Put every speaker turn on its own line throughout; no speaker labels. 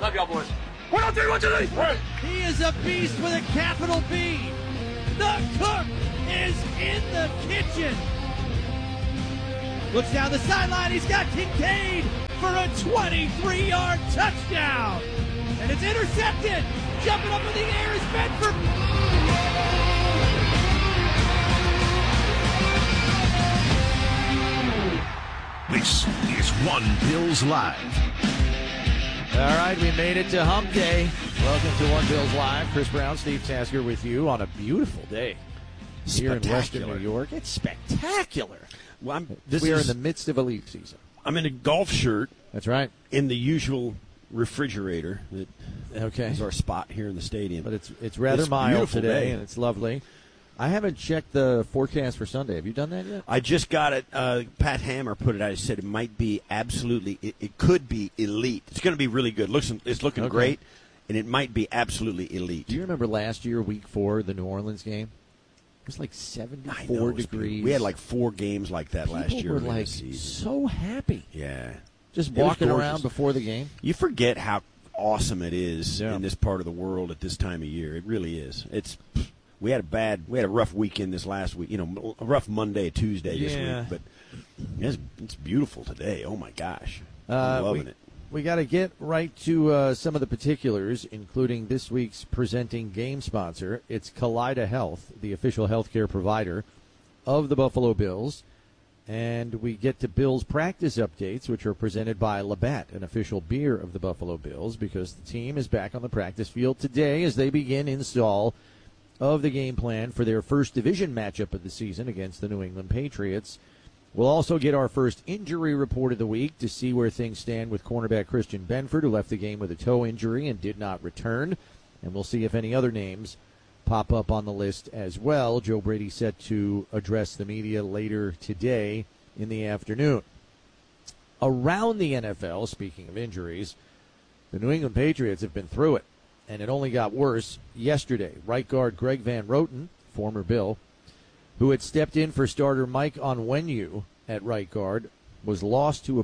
Love y'all, boys. 1, 2, 3, 1, 2, 3. Right.
He is a beast with a capital B. The cook is in the kitchen. Looks down the sideline. He's got Kincaid for a 23-yard touchdown. And it's intercepted. Jumping up in the air is Bedford.
This is One Bills Live.
All right, we made it to Hump Day. Welcome to One Bills Live. Chris Brown, Steve Tasker with you on a beautiful day here in Western New York. It's spectacular.
Well,
we are in the midst of a leaf season.
I'm in a golf shirt.
That's right.
In the usual refrigerator that is our spot here in the stadium.
But it's rather mild today,
day.
And it's lovely. I haven't checked the forecast for Sunday. Have you done that yet?
I just got it. Pat Hammer put it out. He said it might be absolutely, it could be elite. It's going to be really good. It's looking great, and it might be absolutely elite.
Do you remember last year, week 4, the New Orleans game? It was like 74 degrees.
We had like 4 games like that last year.
People were like so happy.
Yeah.
Just walking around before the game.
You forget how awesome it is in this part of the world at this time of year. It really is. We had a rough weekend this last week. A rough Monday, Tuesday this week. But it's beautiful today. Oh my gosh, I'm loving it.
We got to get right to some of the particulars, including this week's presenting game sponsor. It's Kaleida Health, the official healthcare provider of the Buffalo Bills. And we get to Bills practice updates, which are presented by Labatt, an official beer of the Buffalo Bills, because the team is back on the practice field today as they begin install of the game plan for their first division matchup of the season against the New England Patriots. We'll also get our first injury report of the week to see where things stand with cornerback Christian Benford, who left the game with a toe injury and did not return. And we'll see if any other names pop up on the list as well. Joe Brady set to address the media later today in the afternoon. Around the NFL, speaking of injuries, the New England Patriots have been through it. And it only got worse yesterday. Right guard Greg Van Roten, former Bill, who had stepped in for starter Mike Onwenu at right guard, was lost to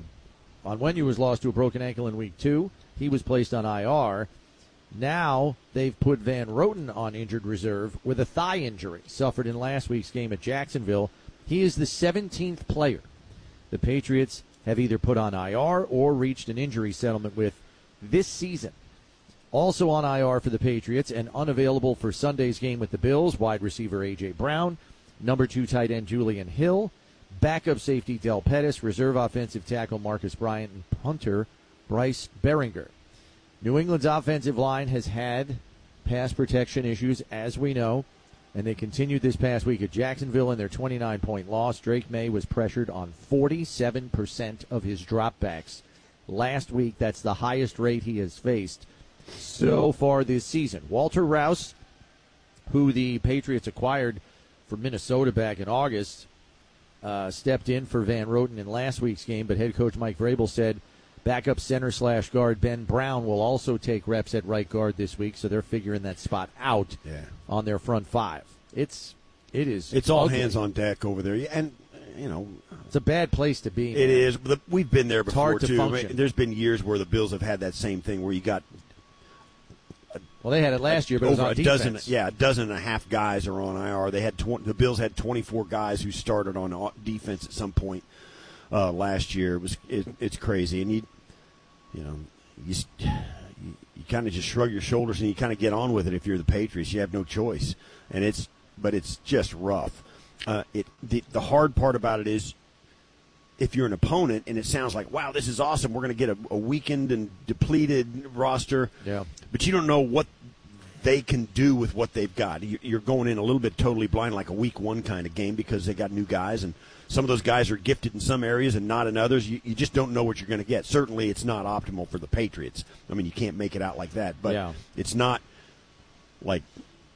a broken ankle in week 2. He was placed on IR. Now they've put Van Roten on injured reserve with a thigh injury suffered in last week's game at Jacksonville. He is the 17th player the Patriots have either put on IR or reached an injury settlement with this season. Also on IR for the Patriots and unavailable for Sunday's game with the Bills, wide receiver A.J. Brown, number 2 tight end Julian Hill, backup safety Del Pettis, reserve offensive tackle Marcus Bryant, and punter Bryce Beringer. New England's offensive line has had pass protection issues, as we know, and they continued this past week at Jacksonville in their 29-point loss. Drake May was pressured on 47% of his dropbacks. Last week, that's the highest rate he has faced so far this season. Walter Rouse, who the Patriots acquired from Minnesota back in August, stepped in for Van Roten in last week's game, but head coach Mike Vrabel said backup center/guard Ben Brown will also take reps at right guard this week, so they're figuring that spot out on their front 5. It's
all hands on deck over there, and
it's a bad place to be.
It is. We've been there before
hard to
too.
function.
There's been years where the Bills have had that same thing where you got.
Well, they had it last year, but it was on defense.
A dozen and a half guys are on IR. They had the Bills had 24 guys who started on defense at some point last year. It's crazy, and you kind of just shrug your shoulders and you kind of get on with it. If you're the Patriots, you have no choice, but it's just rough. The hard part about it is, if you're an opponent and it sounds like, wow, this is awesome, we're going to get a weakened and depleted roster, but you don't know what they can do with what they've got. You're going in a little bit totally blind, like a week 1 kind of game, because they got new guys, and some of those guys are gifted in some areas and not in others. You just don't know what you're going to get. Certainly it's not optimal for the Patriots. I mean, you can't make it out like that, but it's not like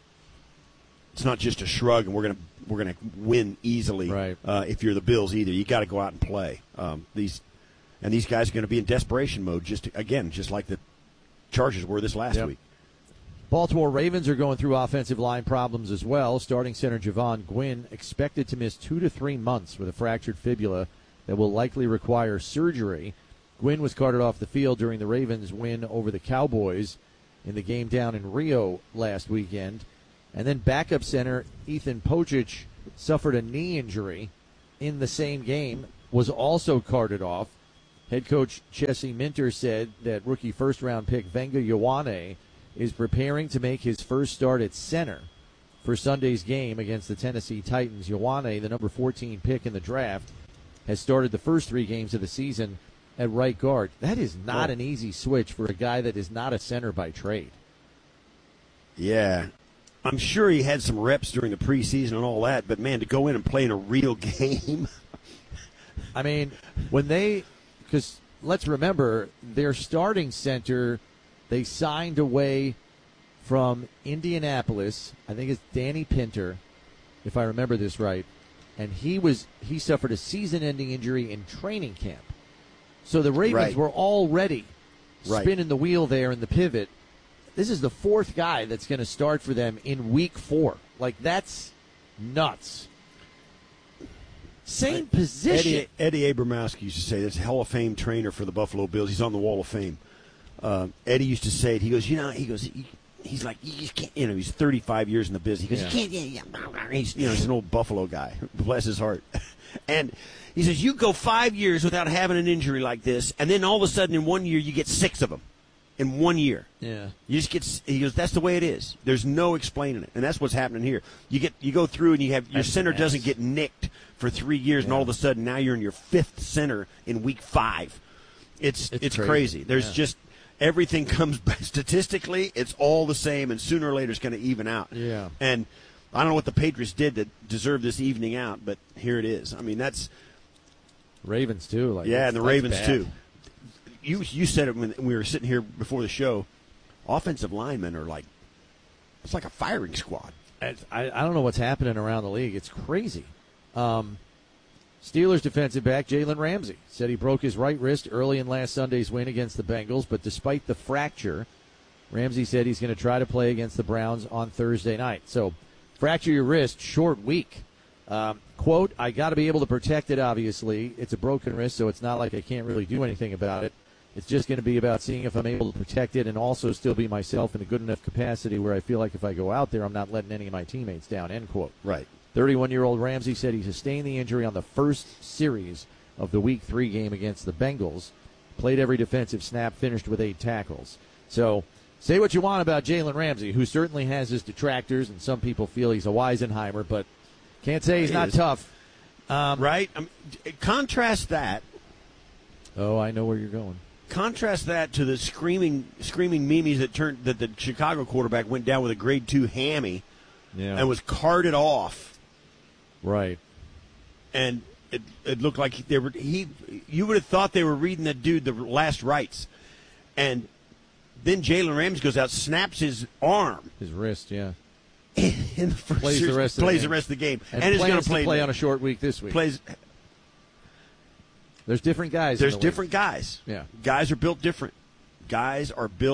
it's not just a shrug and we're going to win easily.
Right.
If you're the Bills either, you got to go out and play. These guys are going to be in desperation mode, just like the Chargers were this last week.
Baltimore Ravens are going through offensive line problems as well. Starting center Javon Gwynn expected to miss 2 to 3 months with a fractured fibula that will likely require surgery. Gwynn was carted off the field during the Ravens' win over the Cowboys in the game down in Rio last weekend. And then backup center Ethan Pocic suffered a knee injury in the same game, was also carted off. Head coach Jesse Minter said that rookie first-round pick Venga Ioane is preparing to make his first start at center for Sunday's game against the Tennessee Titans. Ioane, the number 14 pick in the draft, has started the first 3 games of the season at right guard. That is not an easy switch for a guy that is not a center by trade.
Yeah. I'm sure he had some reps during the preseason and all that, but, man, to go in and play in a real game.
I mean, because let's remember, their starting center, they signed away from Indianapolis. I think it's Danny Pinter, if I remember this right. And he suffered a season-ending injury in training camp. So the Ravens were already spinning the wheel there in the pivot. This is the 4th guy that's going to start for them in week 4. Like, that's nuts. Same position.
Eddie Abramowski used to say, this Hall of Fame trainer for the Buffalo Bills. He's on the Wall of Fame. Eddie used to say it. He goes, he's like, you just can't, he's 35 years in the business. He goes, you can't, he's an old Buffalo guy. Bless his heart. And he says, you go 5 years without having an injury like this, and then all of a sudden in 1 year you get 6 of them in 1 year.
Yeah.
You just get, he goes, that's the way it is. There's no explaining it. And that's what's happening here. You go through and you have, your center doesn't get nicked for 3 years, and all of a sudden now you're in your 5th center in week 5. It's crazy. There's just, everything comes back. Statistically, it's all the same, and sooner or later it's going to even out.
Yeah.
And I don't know what the Patriots did to deserve this evening out, but here it is. I mean, that's
Ravens too.
And the Ravens too. You said it when we were sitting here before the show. Offensive linemen are it's like a firing squad.
I don't know what's happening around the league. It's crazy. Steelers defensive back Jalen Ramsey said he broke his right wrist early in last Sunday's win against the Bengals, but despite the fracture, Ramsey said he's going to try to play against the Browns on Thursday night. So, fracture your wrist, short week. Quote, I got to be able to protect it, obviously. It's a broken wrist, so it's not like I can't really do anything about it. It's just going to be about seeing if I'm able to protect it and also still be myself in a good enough capacity where I feel like if I go out there, I'm not letting any of my teammates down, end quote.
Right.
31-year-old Ramsey said he sustained the injury on the first series of the Week 3 game against the Bengals. Played every defensive snap, finished with 8 tackles. So, say what you want about Jalen Ramsey, who certainly has his detractors, and some people feel he's a Weisenheimer, but can't say he's not tough.
Right? Contrast that.
Oh, I know where you're going.
Contrast that to the screaming memes that the Chicago quarterback went down with a grade 2 hammy and was carted off.
Right.
And it looked like you would have thought they were reading that dude the last rites. And then Jalen Ramsey goes out, snaps his arm.
His wrist, yeah.
In the first
plays
series,
the rest of the game.
And
is going
to
play on a short week this week. There's different guys.
There's different guys.
Yeah.
Guys are built different. That's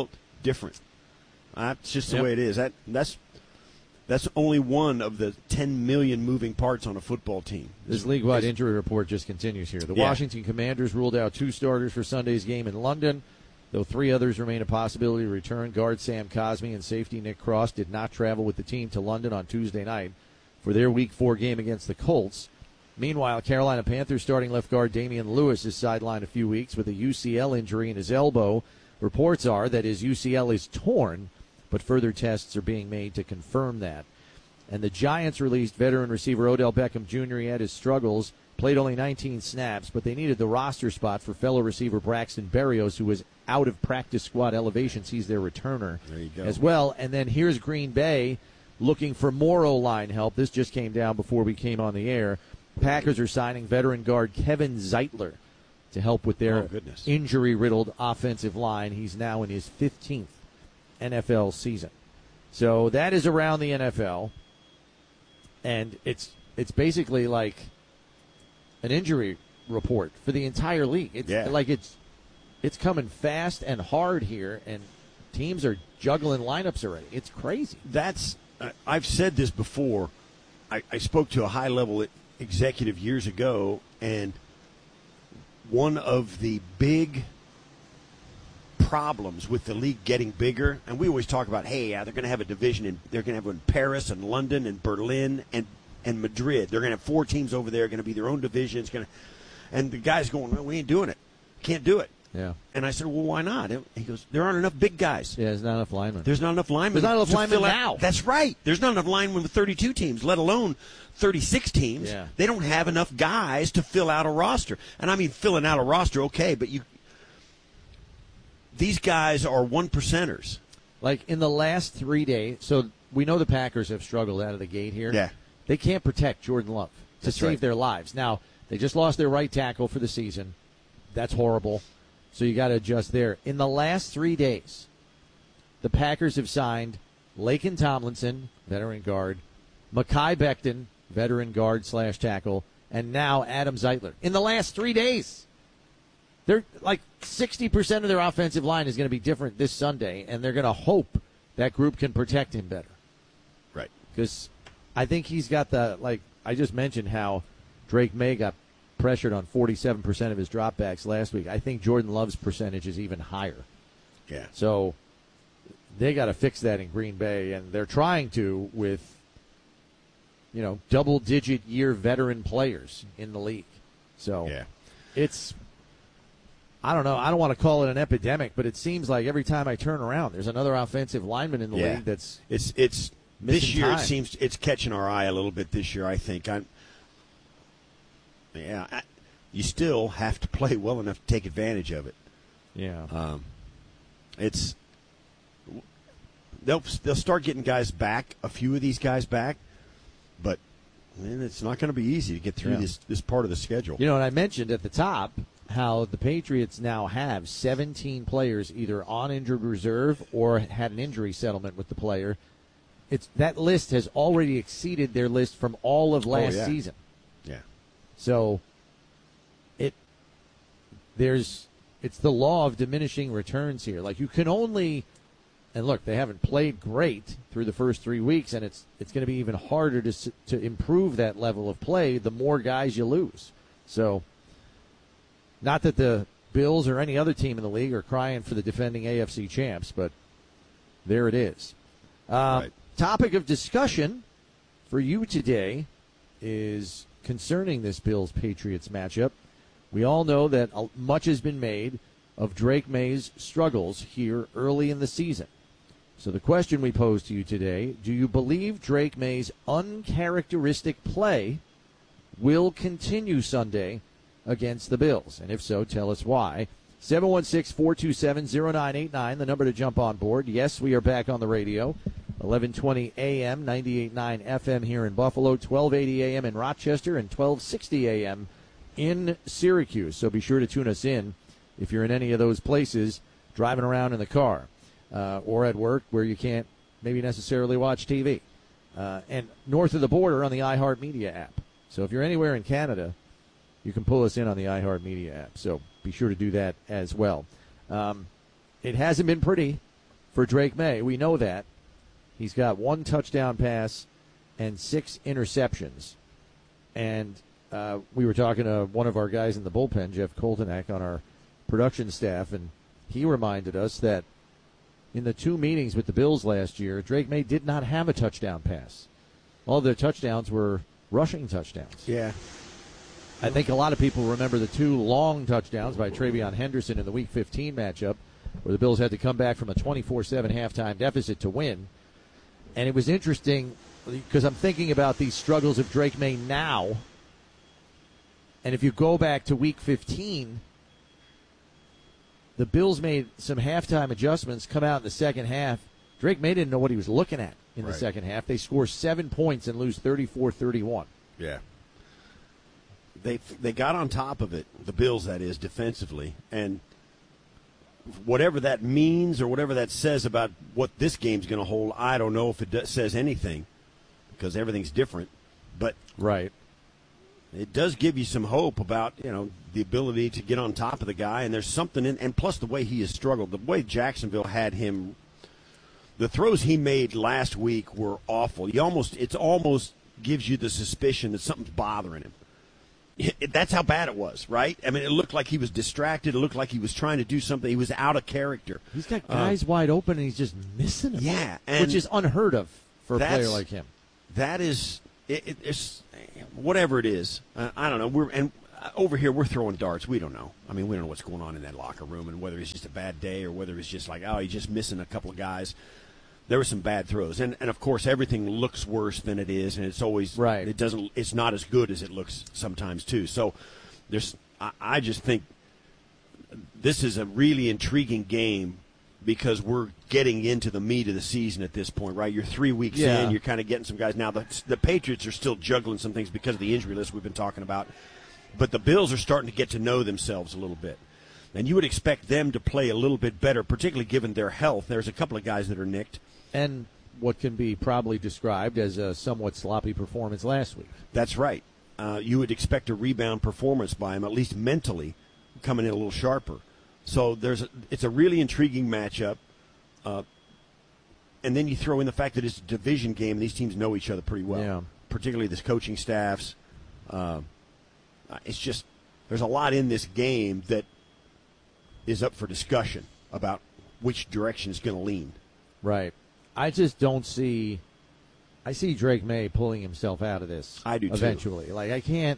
just the way it is. That's only one of the 10 million moving parts on a football team.
This league-wide injury report just continues here. The Washington Commanders ruled out 2 starters for Sunday's game in London, though 3 others remain a possibility to return. Guard Sam Cosmi and safety Nick Cross did not travel with the team to London on Tuesday night for their Week 4 game against the Colts. Meanwhile, Carolina Panthers starting left guard Damian Lewis is sidelined a few weeks with a UCL injury in his elbow. Reports are that his UCL is torn, but further tests are being made to confirm that. And the Giants released veteran receiver Odell Beckham Jr. He had his struggles, played only 19 snaps, but they needed the roster spot for fellow receiver Braxton Berrios, who was out of practice squad elevations. He's their returner as well. And then here's Green Bay looking for more O-line help. This just came down before we came on the air. Packers are signing veteran guard Kevin Zeitler to help with their injury-riddled offensive line. He's now in his 15th NFL season. So that is around the NFL, and it's basically like an injury report for the entire league. It's coming fast and hard here, and teams are juggling lineups already. It's crazy.
I've said this before. I spoke to a high-level executive years ago, and one of the big problems with the league getting bigger, and we always talk about, hey, they're going to have a division, and they're going to have one in Paris and London and Berlin and Madrid. They're going to have 4 teams over there, going to be their own division. It's going to, and the guy's going, well, we ain't doing it. Can't do it.
Yeah.
And I said, well, why not? He goes, there aren't enough big guys.
Yeah, there's not enough linemen.
There's not enough linemen.
There's not enough
to
linemen
fill out-
now.
That's right. There's not enough linemen with 32 teams, let alone 36 teams.
Yeah.
They don't have enough guys to fill out a roster. And I mean, filling out a roster, okay, but these guys are 1%ers.
Like in the last 3 days, so we know the Packers have struggled out of the gate here.
Yeah.
They can't protect Jordan Love to
That's
save
right.
their lives. Now, they just lost their right tackle for the season. That's horrible. So you got to adjust there. In the last 3 days, the Packers have signed Laken Tomlinson, veteran guard, Mekhi Becton, veteran guard / tackle, and now Adam Zeitler. In the last 3 days. They're like 60% of their offensive line is going to be different this Sunday, and they're going to hope that group can protect him better.
Right.
Because I think he's got like I just mentioned how Drake May got pressured on 47% of his dropbacks last week. I think Jordan Love's percentage is even higher.
Yeah.
So they got to fix that in Green Bay, and they're trying to with, double-digit year veteran players in the league. So
Yeah.
it's, I don't know. I don't want to call it an epidemic, but it seems like every time I turn around, there's another offensive lineman in the
Yeah.
league that's
It's
missing
this year.
time.
It seems it's catching our eye a little bit this year. I think you still have to play well enough to take advantage of it.
yeah.
They'll start getting guys back, a few of these guys back, but man, it's not going to be easy to get through
Yeah.
this part of the schedule.
And I mentioned at the top how the Patriots now have 17 players either on injured reserve or had an injury settlement with the player. That list has already exceeded their list from all of last
yeah.
season.
Yeah.
So it's the law of diminishing returns here. Like you can only, and look, they haven't played great through the first 3 weeks, and it's going to be even harder to improve that level of play the more guys you lose. So, not that the Bills or any other team in the league are crying for the defending AFC champs, but there it is.
Right.
Topic of discussion for you today is concerning this Bills-Patriots matchup. We all know that much has been made of Drake May's struggles here early in the season. So the question we pose to you today, do you believe Drake May's uncharacteristic play will continue Sunday against the Bills? And if so, tell us why. 716-427-0989, the number to jump on board. Yes, we are back on the radio. 1120 AM, 98.9 FM here in Buffalo, 1280 AM in Rochester, and 1260 AM in Syracuse. So be sure to tune us in if you're in any of those places driving around in the car or at work where you can't maybe necessarily watch TV. And north of the border on the iHeartMedia app. So if you're anywhere in Canada, you can pull us in on the iHeartMedia app. So be sure to do that as well. It hasn't been pretty for Drake May. We know that. He's got 1 touchdown pass and 6 interceptions. And we were talking to one of our guys in the bullpen, Jeff Koltenak, on our production staff, and he reminded us that in the 2 meetings with the Bills last year, Drake May did not have a touchdown pass. All of their touchdowns were rushing touchdowns.
Yeah.
I think a lot of people remember the 2 long touchdowns by Travion Henderson in the Week 15 matchup, where the Bills had to come back from a 24-7 halftime deficit to win. And it was interesting because I'm thinking about these struggles of Drake May now. And if you go back to Week 15, the Bills made some halftime adjustments, come out in the second half. Drake May didn't know what he was looking at in the second half. They score 7 points and lose 34-31.
Yeah. They got on top of it, the Bills, that is, defensively. And whatever that means or whatever that says about what this game's going to hold, I don't know if it says anything because everything's different. But
right,
it does give you some hope about, the ability to get on top of the guy. And there's something in, and plus the way he has struggled, the way Jacksonville had him, the throws he made last week were awful. It almost gives you the suspicion that something's bothering him. That's how bad it was, right? I mean, it looked like he was distracted. It looked like he was trying to do something. He was out of character.
He's got guys wide open, and he's just missing them.
Yeah.
Which is unheard of for a player like him.
That is, it's whatever it is. I don't know. Over here, we're throwing darts. We don't know. I mean, we don't know what's going on in that locker room and whether it's just a bad day or whether it's just like, oh, he's just missing a couple of guys. There were some bad throws, and of course everything looks worse than it is, and it's always
right.
It's not as good as it looks sometimes too. So I just think this is a really intriguing game because we're getting into the meat of the season at this point, right? You're 3 weeks in, you're kind of getting some guys. Now the Patriots are still juggling some things because of the injury list we've been talking about, but the Bills are starting to get to know themselves a little bit. And you would expect them to play a little bit better, particularly given their health. There's a couple of guys that are nicked.
And what can be probably described as a somewhat sloppy performance last week.
That's right. You would expect a rebound performance by him, at least mentally, coming in a little sharper. So it's a really intriguing matchup. And then you throw in the fact that it's a division game. These teams know each other pretty well, particularly the coaching staffs. It's just there's a lot in this game that is up for discussion about which direction it's going to lean.
Right. I just don't see – I see Drake May pulling himself out of this.
I do,
eventually.
too.
Like, I can't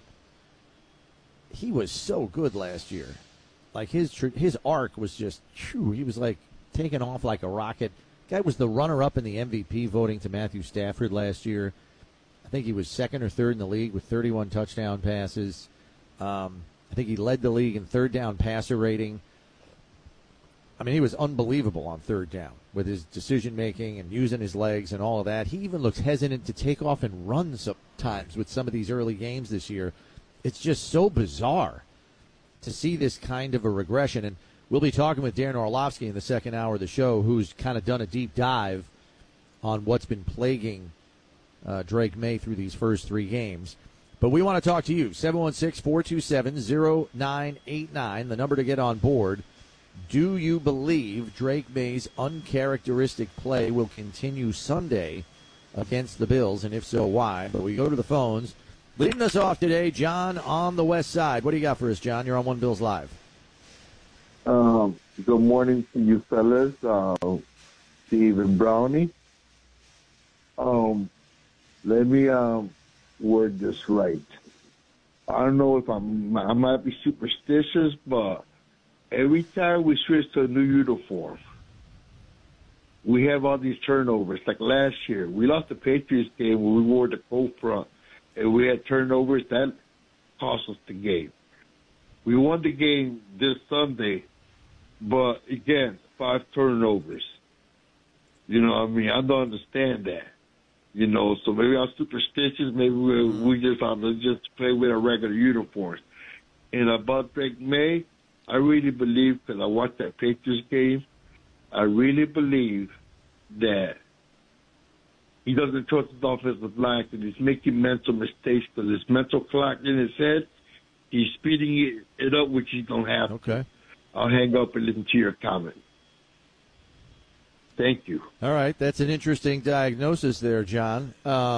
– he was so good last year. Like, his arc was just – he was, like, taking off like a rocket. Guy was the runner-up in the MVP voting to Matthew Stafford last year. I think he was second or third in the league with 31 touchdown passes. I think he led the league in third down passer rating. I mean, he was unbelievable on third down with his decision-making and using his legs and all of that. He even looks hesitant to take off and run sometimes with some of these early games this year. It's just so bizarre to see this kind of a regression. And we'll be talking with Darren Orlovsky in the second hour of the show, who's kind of done a deep dive on what's been plaguing Drake May through these first three games. But we want to talk to you, 716-427-0989, the number to get on board. Do you believe Drake May's uncharacteristic play will continue Sunday against the Bills, and if so, why? But we go to the phones. Leading us off today, John on the west side. What do you got for us, John? You're on One Bills Live.
Good morning to you fellas, Steve and Brownie. Let me word this right. I don't know if I might be superstitious, but every time we switch to a new uniform, we have all these turnovers. Like last year, we lost the Patriots game when we wore the cold front, and we had turnovers. That cost us the game. We won the game this Sunday, but again, 5 turnovers. You know what I mean? I don't understand that. You know, so maybe I'm superstitious. Maybe we just ought to just play with our regular uniforms. And about Drake May, I really believe, because I watched that Patriots game, I really believe that he doesn't trust his offensive line because he's making mental mistakes because his mental clock in his head, he's speeding it up, which he don't have.
Okay.
I'll hang up and listen to your comment. Thank you.
All right. That's an interesting diagnosis there, John.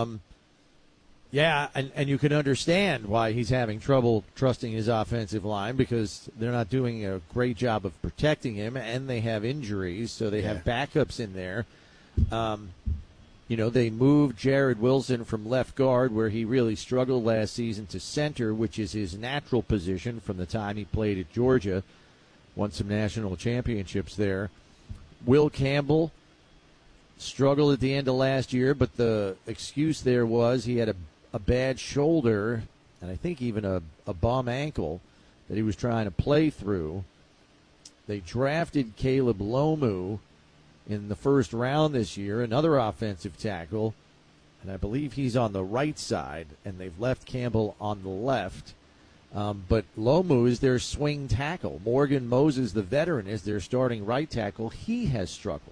Yeah, and you can understand why he's having trouble trusting his offensive line because they're not doing a great job of protecting him, and they have injuries, so they have backups in there. You know, they moved Jared Wilson from left guard, where he really struggled last season, to center, which is his natural position from the time he played at Georgia. Won some national championships there. Will Campbell struggled at the end of last year, but the excuse there was he had a bad shoulder and I think even a bum ankle that he was trying to play through. They drafted Caleb Lomu in the first round this year, another offensive tackle, and I believe he's on the right side, and they've left Campbell on the left. But Lomu is their swing tackle. Morgan Moses, the veteran, is their starting right tackle. He has struggled.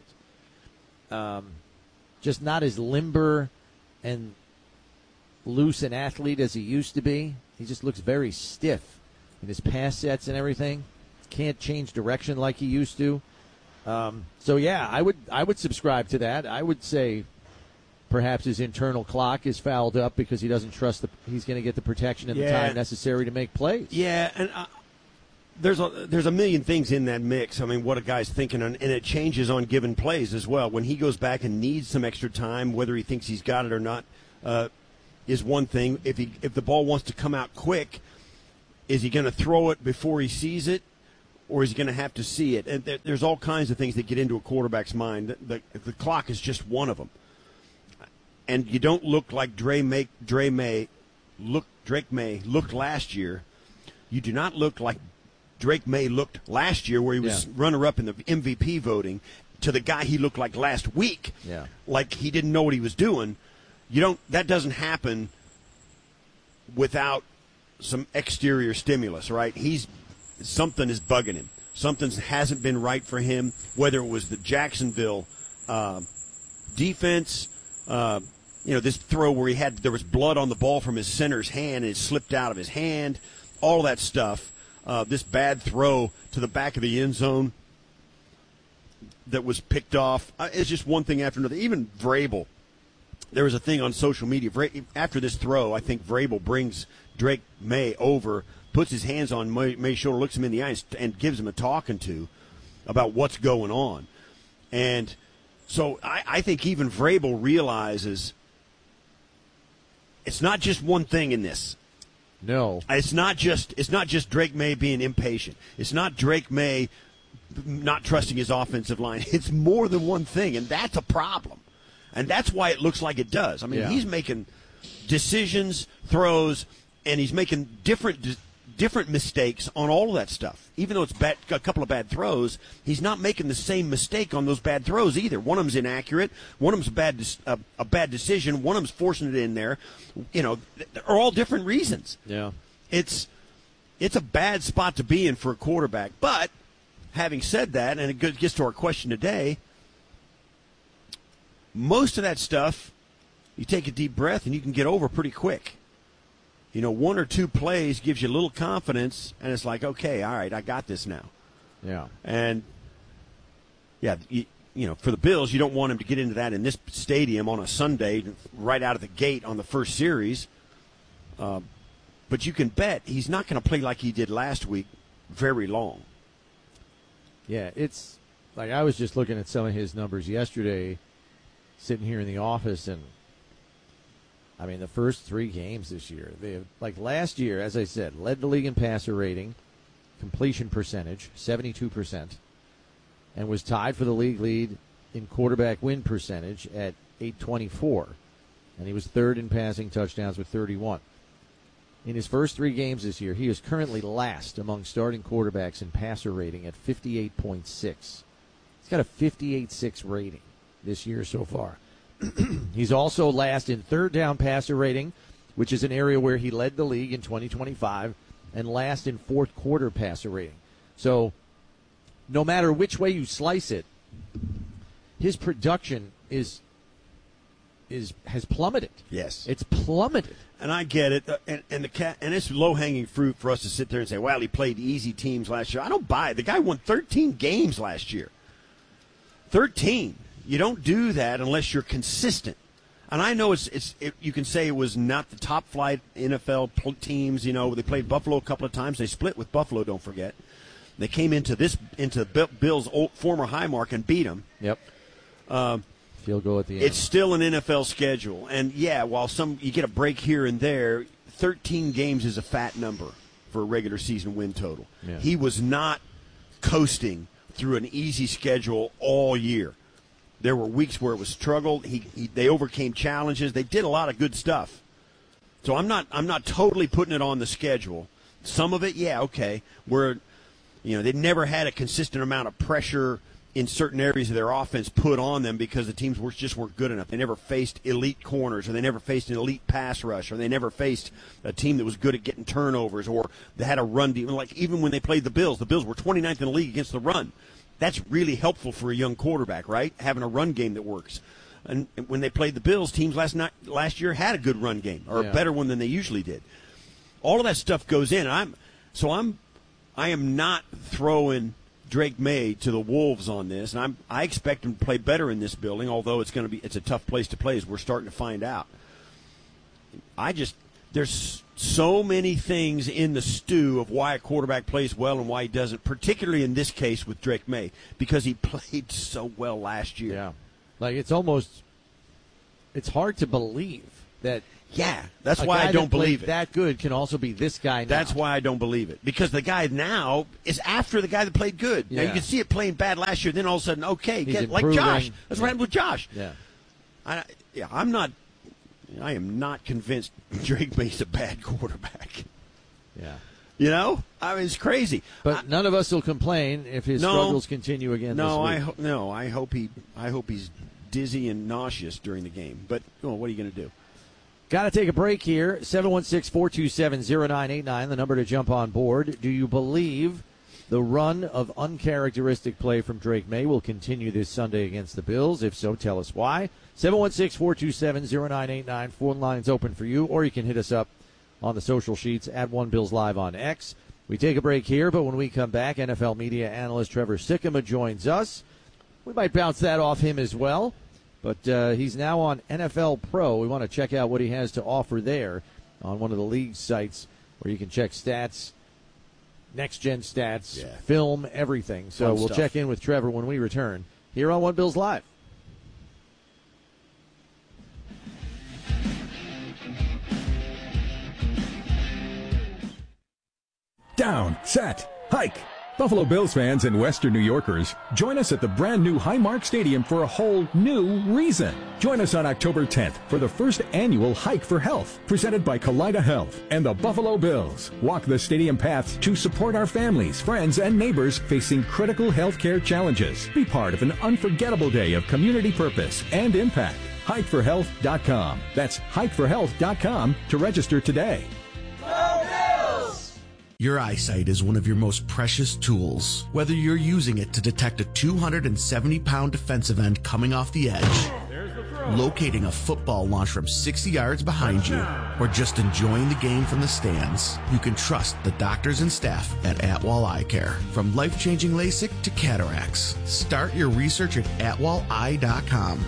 Just not as limber and loose an athlete as he used to be. He just looks very stiff in his pass sets and everything. Can't change direction like he used to. So yeah, I would subscribe to that. I would say perhaps his internal clock is fouled up because he doesn't trust he's going to get the protection and the time necessary to make plays.
Yeah, and there's a million things in that mix. I mean, what a guy's thinking, and it changes on given plays as well. When he goes back and needs some extra time, whether he thinks he's got it or not, is one thing. If the ball wants to come out quick, is he going to throw it before he sees it, or is he going to have to see it? And there's all kinds of things that get into a quarterback's mind. The clock is just one of them. And you don't look like Drake May looked last year. You do not look like Drake May looked last year, where he was runner-up in the MVP voting, to the guy he looked like last week.
Yeah.
Like he didn't know what he was doing. That doesn't happen without some exterior stimulus, right? Something is bugging him. Something hasn't been right for him, whether it was the Jacksonville defense, this throw where there was blood on the ball from his center's hand and it slipped out of his hand, all that stuff. This bad throw to the back of the end zone that was picked off. It's just one thing after another. Even Vrabel, there was a thing on social media. After this throw, I think Vrabel brings Drake May over, puts his hands on May's shoulder, looks him in the eyes, and gives him a talking to about what's going on. And so I think even Vrabel realizes it's not just one thing in this.
No.
It's not just Drake May being impatient. It's not Drake May not trusting his offensive line. It's more than one thing, and that's a problem. And that's why it looks like it does. I mean, he's making decisions, throws, and he's making different mistakes on all of that stuff. Even though it's a couple of bad throws, he's not making the same mistake on those bad throws either. One of them's inaccurate. One of them's a bad decision. One of them's forcing it in there. They're all different reasons.
Yeah,
it's a bad spot to be in for a quarterback. But having said that, and it gets to our question today, most of that stuff, you take a deep breath and you can get over pretty quick. One or two plays gives you a little confidence, and it's like, okay, all right, I got this now.
Yeah.
And, for the Bills, you don't want him to get into that in this stadium on a Sunday right out of the gate on the first series. But you can bet he's not going to play like he did last week very long.
Yeah, it's like I was just looking at some of his numbers yesterday, sitting here in the office, and I mean, the first 3 games this year, like last year, as I said, led the league in passer rating, completion percentage, 72%, and was tied for the league lead in quarterback win percentage at 824. And he was third in passing touchdowns with 31. In his first 3 games this year, he is currently last among starting quarterbacks in passer rating at 58.6. He's got a 58.6 rating this year so far. He's also last in third down passer rating, which is an area where he led the league in 2025, and last in fourth quarter passer rating. So no matter which way you slice it, his production has plummeted.
Yes.
It's plummeted.
And I get it, and it's low-hanging fruit for us to sit there and say, well, he played easy teams last year. I don't buy it. The guy won 13 games last year. 13. You don't do that unless you're consistent. And I know you can say it was not the top-flight NFL teams. They played Buffalo a couple of times. They split with Buffalo, don't forget. They came into Bills' former high mark and beat them.
Yep. Field goal at the end.
It's still an NFL schedule. And, while you get a break here and there, 13 games is a fat number for a regular season win total.
Yeah.
He was not coasting through an easy schedule all year. There were weeks where it was struggled. They overcame challenges. They did a lot of good stuff. So I'm not totally putting it on the schedule. Some of it, okay, where they never had a consistent amount of pressure in certain areas of their offense put on them because the teams just weren't good enough. They never faced elite corners, or they never faced an elite pass rush, or they never faced a team that was good at getting turnovers, or they had a run deep. Like even when they played the Bills were 29th in the league against the run. That's really helpful for a young quarterback, right? Having a run game that works. And when they played the Bills, teams last year had a good run game, or a better one than they usually did. All of that stuff goes in. I am not throwing Drake May to the Wolves on this, and I expect him to play better in this building, although it's a tough place to play, as we're starting to find out. There's so many things in the stew of why a quarterback plays well and why he doesn't, particularly in this case with Drake May, because he played so well last year.
Yeah. Like, it's hard to believe that.
Yeah, that's why I don't believe it.
That good can also be this guy now.
That's why I don't believe it. Because the guy now is after the guy that played good.
Yeah.
Now, you can see it playing bad last year, then all of a sudden, okay, like Josh. That's what happened with Josh.
Yeah.
I am not convinced Drake May's a bad quarterback.
Yeah.
You know? I mean, it's crazy.
But none of us will complain if his struggles continue again this week.
I hope he's dizzy and nauseous during the game. But what are you going to do?
Got to take a break here. 716-427-0989, the number to jump on board. Do you believe the run of uncharacteristic play from Drake May will continue this Sunday against the Bills? If so, tell us why. 716-427-0989. Phone line's open for you, or you can hit us up on the social sheets at One Bills Live on X. We take a break here, but when we come back, NFL media analyst Trevor Sikkema joins us. We might bounce that off him as well. But he's now on NFL Pro. We want to check out what he has to offer there on one of the league sites where you can check stats, next-gen stats, film, everything. So we'll check in with Trevor when we return here on One Bills Live.
Down, set, hike. Buffalo Bills fans and Western New Yorkers, join us at the brand new Highmark Stadium for a whole new reason. Join us on October 10th for the first annual Hike for Health, presented by Kaleida Health and the Buffalo Bills. Walk the stadium paths to support our families, friends, and neighbors facing critical healthcare challenges. Be part of an unforgettable day of community purpose and impact. HikeForHealth.com. That's HikeForHealth.com to register today.
Your eyesight is one of your most precious tools. Whether you're using it to detect a 270-pound defensive end coming off the edge, locating a football launched from 60 yards behind you, or just enjoying the game from the stands, you can trust the doctors and staff at Atwall Eye Care. From life-changing LASIK to cataracts, start your research at atwalleye.com.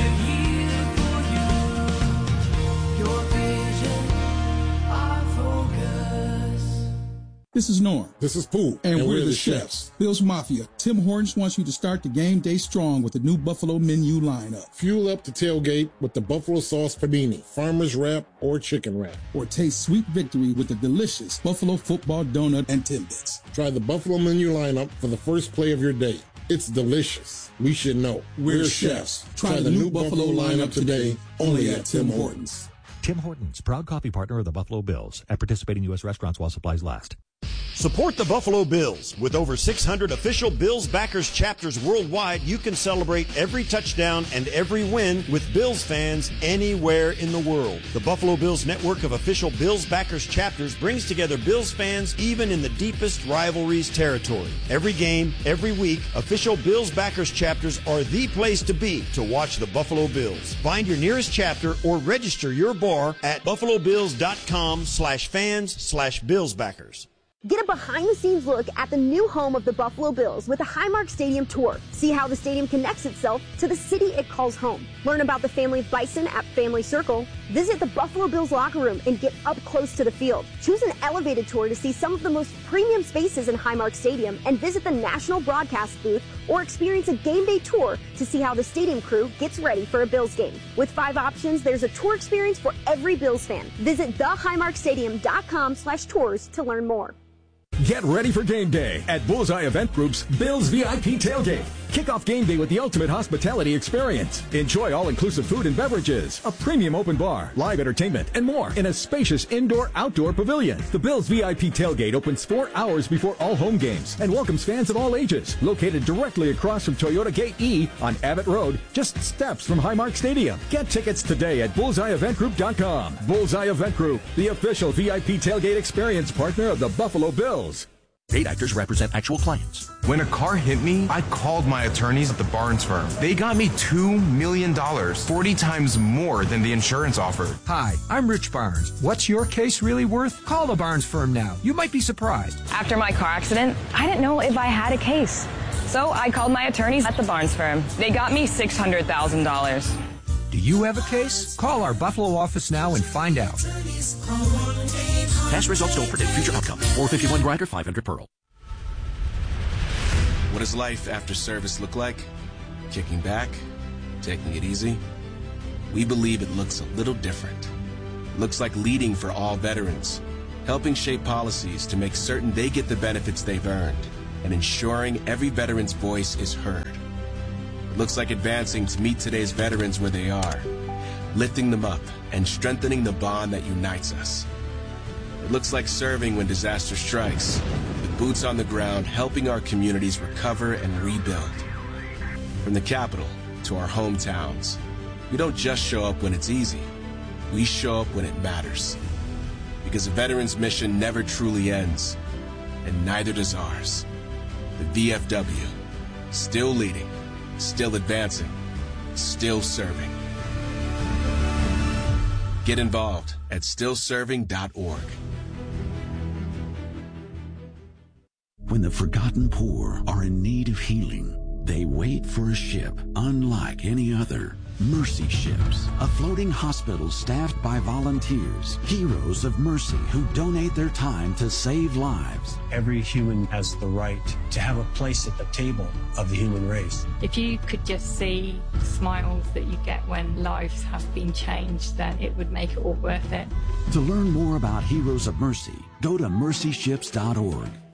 This is Norm.
This is Pooh.
And we're the chefs. Bills Mafia. Tim Hortons wants you to start the game day strong with the new Buffalo menu lineup.
Fuel up the tailgate with the Buffalo Sauce Panini, Farmer's Wrap, or Chicken Wrap.
Or taste sweet victory with the delicious Buffalo Football Donut and Timbits.
Try the Buffalo menu lineup for the first play of your day. It's delicious. We should know.
We're chefs. Try the new Buffalo lineup today, only at Tim Hortons.
Tim Hortons, proud coffee partner of the Buffalo Bills, at participating U.S. restaurants while supplies last.
Support the Buffalo Bills. With over 600 official Bills backers chapters worldwide, you can celebrate every touchdown and every win with Bills fans anywhere in the world. The Buffalo Bills network of official Bills backers chapters brings together Bills fans even in the deepest rivalries territory. Every game, every week, official Bills backers chapters are the place to be to watch the Buffalo Bills. Find your nearest chapter or register your bar at buffalobills.com/fans/Billsbackers.
Get a behind-the-scenes look at the new home of the Buffalo Bills with a Highmark Stadium tour. See how the stadium connects itself to the city it calls home. Learn about the family of Bison at Family Circle. Visit the Buffalo Bills locker room and get up close to the field. Choose an elevated tour to see some of the most premium spaces in Highmark Stadium and visit the national broadcast booth or experience a game day tour to see how the stadium crew gets ready for a Bills game. With 5 options, there's a tour experience for every Bills fan. Visit thehighmarkstadium.com/tours to learn more.
Get ready for game day at Bullseye Event Group's Bills VIP Tailgate. Kick off game day with the ultimate hospitality experience. Enjoy all-inclusive food and beverages, a premium open bar, live entertainment, and more in a spacious indoor-outdoor pavilion. The Bills VIP Tailgate opens 4 hours before all home games and welcomes fans of all ages. Located directly across from Toyota Gate E on Abbott Road, just steps from Highmark Stadium. Get tickets today at bullseyeeventgroup.com. Bullseye Event Group, the official VIP tailgate experience partner of the Buffalo Bills.
Paid actors represent actual clients.
When a car hit me, I called my attorneys at the Barnes firm. They got me $2 million, 40 times more than the insurance offered.
Hi, I'm Rich Barnes. What's your case really worth? Call the Barnes firm now. You might be surprised.
After my car accident, I didn't know if I had a case. So I called my attorneys at the Barnes firm. They got me $600,000.
Do you have a case? Call our Buffalo office now and find out.
Past results don't predict future outcomes. 451 Grinder, 500 Pearl.
What does life after service look like? Kicking back? Taking it easy? We believe it looks a little different. It looks like leading for all veterans, helping shape policies to make certain they get the benefits they've earned, and ensuring every veteran's voice is heard. It looks like advancing to meet today's veterans where they are, lifting them up and strengthening the bond that unites us. It looks like serving when disaster strikes, with boots on the ground helping our communities recover and rebuild. From the capital to our hometowns, we don't just show up when it's easy, we show up when it matters. Because a veteran's mission never truly ends, and neither does ours. The VFW, still leading, still advancing, still serving. Get involved at stillserving.org.
When the forgotten poor are in need of healing, they wait for a ship unlike any other. Mercy Ships, a floating hospital staffed by volunteers, heroes of mercy who donate their time to save lives.
Every human has the right to have a place at the table of the human race.
If you could just see the smiles that you get when lives have been changed, then it would make it all worth it.
To learn more about Heroes of Mercy, go to mercyships.org.